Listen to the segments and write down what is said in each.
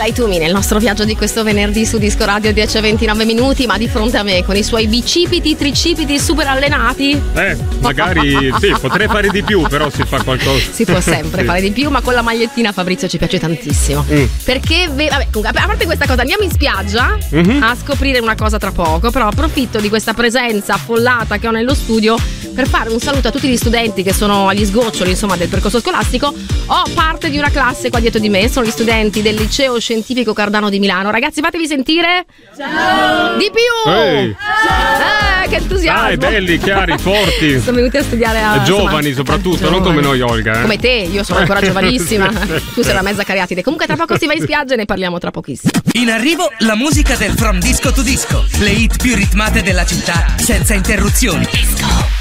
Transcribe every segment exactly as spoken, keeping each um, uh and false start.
Dai Tumi nel nostro viaggio di questo venerdì su Disco Radio dieci e ventinove minuti, ma di fronte a me con i suoi bicipiti, tricipiti super allenati. Eh, magari sì, potrei fare di più, però si fa qualcosa. Si può sempre sì. fare di più, ma con la magliettina Fabrizio ci piace tantissimo. Mm. Perché, vabbè, comunque, a parte questa cosa, andiamo in spiaggia mm-hmm. a scoprire una cosa tra poco, però approfitto di questa presenza affollata che ho nello studio per fare un saluto a tutti gli studenti che sono agli sgoccioli, insomma, del percorso scolastico. Ho parte di una classe qua dietro di me, sono gli studenti del liceo scientifico Cardano di Milano. Ragazzi, fatevi sentire. Ciao! Di più! Ehi. Ciao! Eh, che entusiasmo! Dai, belli, chiari, forti. Sono venuti a studiare a, giovani, insomma, soprattutto, giovani. Non come noi, Olga. Eh? Come te, io sono ancora giovanissima. Tu sei una mezza cariatide. Comunque tra poco si va in spiaggia e ne parliamo tra pochissimo. In arrivo la musica del From Disco to Disco. Le hit più ritmate della città, senza interruzioni. Disco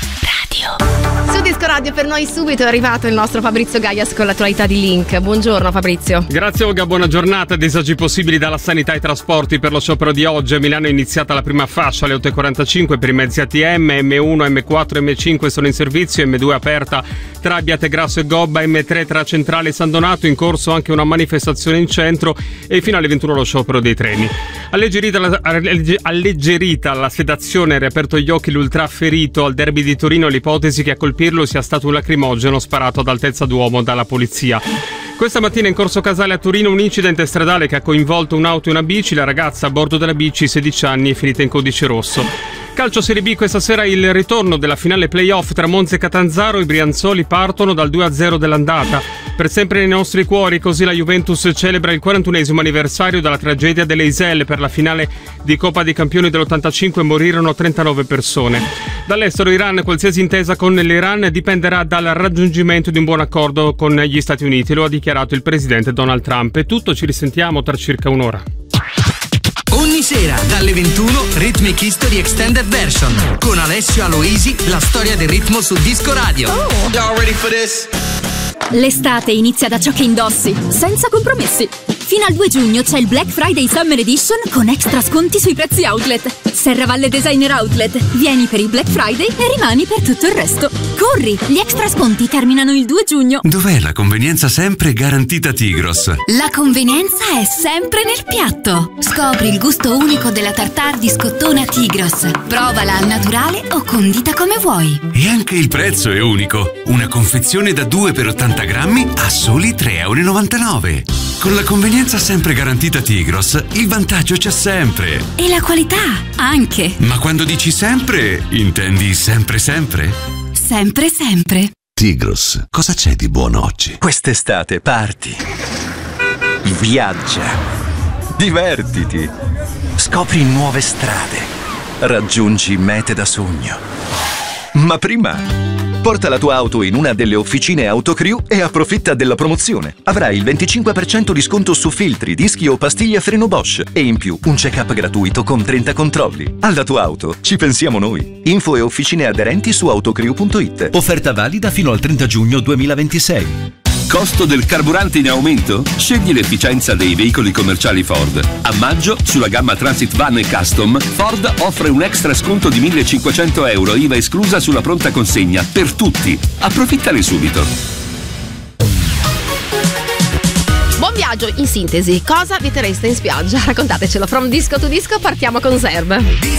Radio. Su Disco Radio per noi subito è arrivato il nostro Fabrizio Gaias con l'attualità di Link. Buongiorno Fabrizio. Grazie Olga, buona giornata. Disagi possibili dalla sanità ai trasporti per lo sciopero di oggi. A Milano è iniziata la prima fascia alle otto e quarantacinque per i mezzi A T M, M uno, M quattro e M cinque sono in servizio, M due aperta tra Abbiategrasso e Gobba, M tre tra Centrale e San Donato, in corso anche una manifestazione in centro e fino alle ventuno lo sciopero dei treni. Alleggerita la, alleggerita la sedazione, riaperto gli occhi l'ultra ferito al derby di Torino, l'ipotesi che a colpirlo sia stato un lacrimogeno sparato ad altezza d'uomo dalla polizia. Questa mattina in Corso Casale a Torino un incidente stradale che ha coinvolto un'auto e una bici. La ragazza a bordo della bici, sedici anni, è finita in codice rosso. Calcio Serie B, questa sera il ritorno della finale playoff tra Monza e Catanzaro. I brianzoli partono dal due a zero dell'andata. Per sempre nei nostri cuori, così la Juventus celebra il quarantunesimo anniversario dalla tragedia delle Iselle. Per la finale di Coppa dei Campioni dell'ottantacinque morirono trentanove persone. Dall'estero Iran, qualsiasi intesa con l'Iran dipenderà dal raggiungimento di un buon accordo con gli Stati Uniti, lo ha dichiarato il presidente Donald Trump. È tutto, ci risentiamo tra circa un'ora. Ogni sera dalle ventuno Rhythmic History Extended Version con Alessio Aloisi, la storia del ritmo su Disco Radio. Oh. Y'all ready for this? L'estate inizia da ciò che indossi, senza compromessi. Fino al due giugno c'è il Black Friday Summer Edition con extra sconti sui prezzi outlet. Serravalle Designer Outlet. Vieni per il Black Friday e rimani per tutto il resto. Corri! Gli extra sconti terminano il due giugno. Dov'è la convenienza sempre garantita Tigros? La convenienza è sempre nel piatto. Scopri il gusto unico della tartare di scottona Tigros. Provala al naturale o condita come vuoi. E anche il prezzo è unico. Una confezione da due per ottanta grammi a soli tre e novantanove euro. Con la convenienza sempre garantita Tigros, il vantaggio c'è sempre. E la qualità anche. Ma quando dici sempre, intendi sempre sempre? Sempre sempre. Tigros, cosa c'è di buono oggi? Quest'estate parti, viaggia, divertiti, scopri nuove strade, raggiungi mete da sogno. Ma prima porta la tua auto in una delle officine Autocrew e approfitta della promozione. Avrai il venticinque per cento di sconto su filtri, dischi o pastiglie a freno Bosch e in più un check-up gratuito con trenta controlli. Alla tua auto ci pensiamo noi. Info e officine aderenti su autocrew punto it. Offerta valida fino al trenta giugno duemilaventisei. Costo del carburante in aumento? Scegli l'efficienza dei veicoli commerciali Ford. A maggio, sulla gamma Transit Van e Custom, Ford offre un extra sconto di millecinquecento euro, I V A esclusa sulla pronta consegna, per tutti. Approfittane subito. Buon viaggio, in sintesi, cosa vietereste in spiaggia? Raccontatecelo. From Disco to Disco partiamo con Serb.